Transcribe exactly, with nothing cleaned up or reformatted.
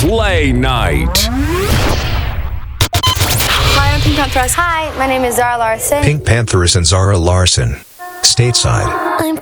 Play Night. Hi, I'm Pink Pantheress. Hi, my name is Zara Larson. Pink Panthers and Zara Larson. Stateside. I'm